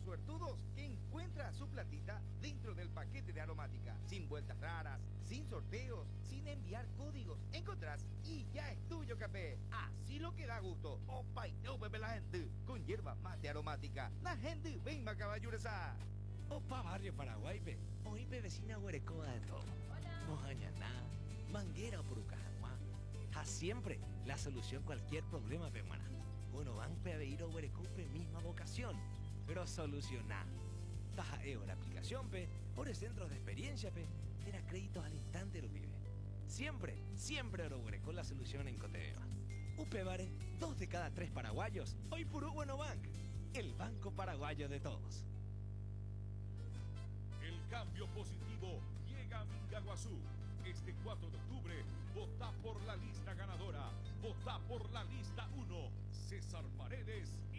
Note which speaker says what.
Speaker 1: suertudos que encuentra su platita dentro del paquete de aromática. Sin vueltas raras, sin sorteos, sin enviar códigos. Encontrás y ya es tuyo café. Así lo que da gusto. Opa y no bebe la gente. Con hierba mate aromática. La gente venga caballuresa.
Speaker 2: Opa Barrio Paraguay, pe. Hoy pe vecina Guarecoa de todo.
Speaker 3: Hola.
Speaker 2: Mojañaná, Manguera o Purucajanuá. A siempre la solución cualquier problema, pe, mana. Uno van pe a ir a Guarecupe misma vocación. Pero solucionar. Taja la aplicación, pe. Ore centros de experiencia, pe. Era créditos al instante lo vive. Siempre, siempre Oro con la solución en Cotebema. Upebare, 2 de cada 3 paraguayos. Hoy Purú Bueno Bank, el banco paraguayo de todos.
Speaker 4: El cambio positivo llega a Mingaguazú. Este 4 de octubre, vota por la lista ganadora. Vota por la lista 1. César Paredes y